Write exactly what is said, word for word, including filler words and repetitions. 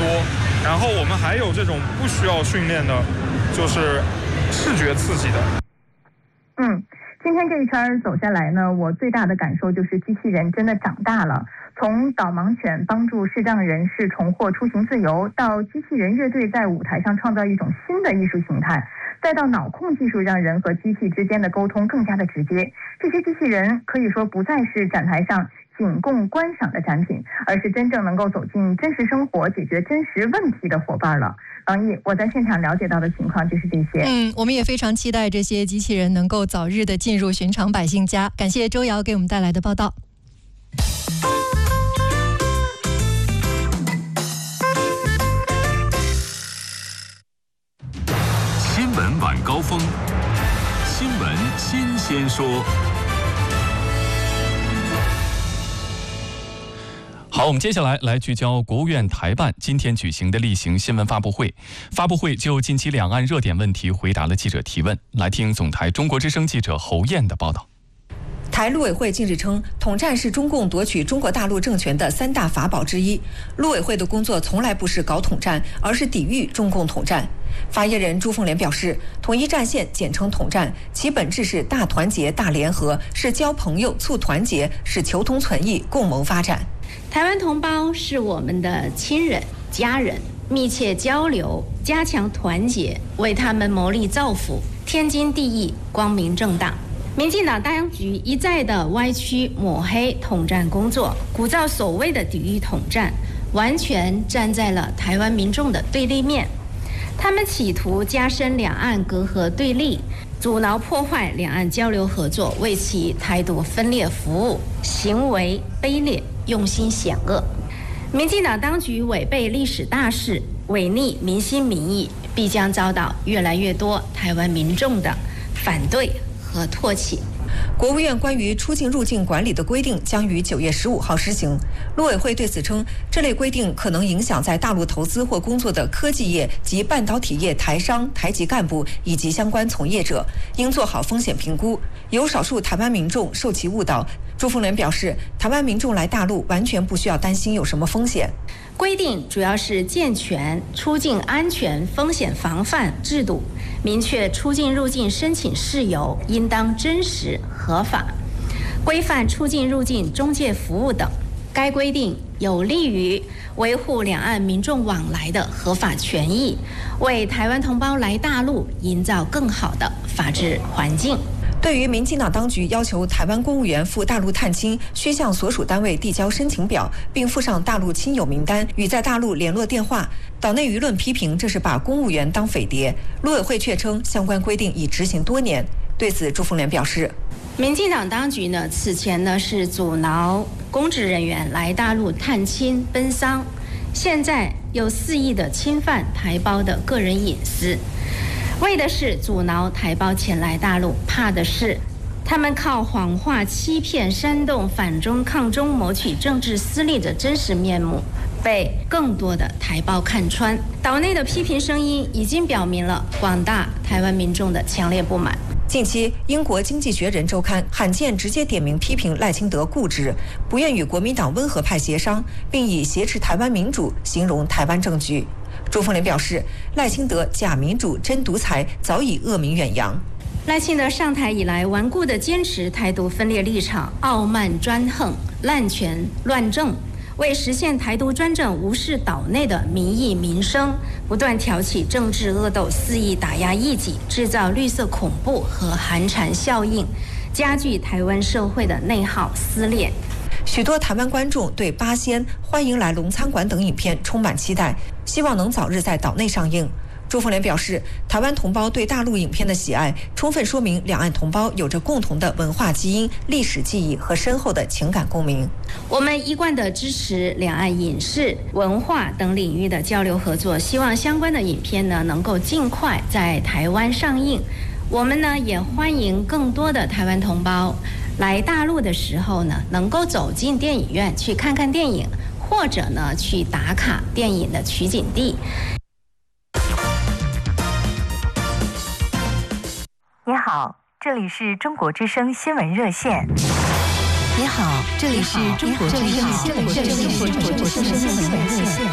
多，然后我们还有这种不需要训练的，就是视觉刺激的。 嗯，今天这一圈走下来呢，我最大的感受就是机器人真的长大了。从导盲犬帮助视障人士重获出行自由，到机器人乐队在舞台上创造一种新的艺术形态，再到脑控技术让人和机器之间的沟通更加的直接。这些机器人可以说不再是展台上仅供观赏的展品，而是真正能够走进真实生活、解决真实问题的伙伴了。王毅，我在现场了解到的情况就是这些。 嗯，我们也非常期待这些机器人能够早日的进入寻常百姓家。感谢周瑶给我们带来的报道。 新闻晚高峰，新闻新鲜说。好，我们接下来来聚焦国务院台办今天举行的例行新闻发布会。发布会就近期两岸热点问题回答了记者提问。来听总台中国之声记者侯燕的报道。 台陆委会近日称，统战是中共夺取中国大陆政权的三大法宝之一。陆委会的工作从来不是搞统战，而是抵御中共统战。发言人朱凤莲表示，统一战线简称统战，其本质是大团结、大联合，是交朋友、促团结，是求同存异、共谋发展。 台湾同胞是我们的亲人、家人，密切交流，加强团结，为他们谋利造福，天经地义，光明正大。民进党当局一再的歪曲抹黑统战工作，鼓噪所谓的抵御统战，完全站在了台湾民众的对立面。他们企图加深两岸隔阂对立，阻挠破坏两岸交流合作，为其台独分裂服务，行为卑劣，用心险恶。民进党当局违背历史大势，违逆民心民意，必将遭到越来越多台湾民众的反对和唾弃。 国务院关于出境入境管理的规定将于九月十五号施行。陆委会对此称，这类规定可能影响在大陆投资或工作的科技业及半导体业台商、台籍干部以及相关从业者，应做好风险评估。有少数台湾民众受其误导。朱凤莲表示，台湾民众来大陆完全不需要担心有什么风险。 规定主要是健全出境安全风险防范制度，明确出境入境申请事由应当真实合法，规范出境入境中介服务等。该规定有利于维护两岸民众往来的合法权益，为台湾同胞来大陆营造更好的法治环境。 对于民进党当局要求台湾公务员赴大陆探亲需向所属单位递交申请表，并附上大陆亲友名单与在大陆联络电话，党内舆论批评这是把公务员当匪谍。陆委会却称相关规定已执行多年。对此，朱凤莲表示， 民进党当局呢，此前呢是阻挠公职人员来大陆探亲奔丧，现在又肆意的侵犯台胞的个人隐私。为的是阻挠台胞前来大陆，怕的是他们靠谎话欺骗煽动反中抗中谋取政治私利的真实面目被更多的台胞看穿。岛内的批评声音已经表明了广大台湾民众的强烈不满。 近期，英国《经济学人》周刊罕见直接点名批评赖清德固执，不愿与国民党温和派协商，并以挟持台湾民主形容台湾政局。朱凤莲表示，赖清德假民主真独裁早已恶名远扬。 赖清德上台以来，顽固地坚持台独分裂立场，傲慢专横，滥权乱政，为实现台独专政，无视岛内的民意民生，不断挑起政治恶斗，肆意打压异己，制造绿色恐怖和寒蝉效应，加剧台湾社会的内耗撕裂。 许多台湾观众对《八仙》《欢迎来龙餐馆》等影片充满期待，希望能早日在岛内上映。朱凤莲表示，台湾同胞对大陆影片的喜爱，充分说明两岸同胞有着共同的文化基因、历史记忆和深厚的情感共鸣。 我们一贯地支持两岸影视、文化等领域的交流合作，希望相关的影片呢能够尽快在台湾上映。我们呢也欢迎更多的台湾同胞来大陆的时候呢，能够走进电影院去看看电影，或者呢去打卡电影的取景地。 你好，这里是中国之声新闻热线。 你好，这里是中国之声新闻热线。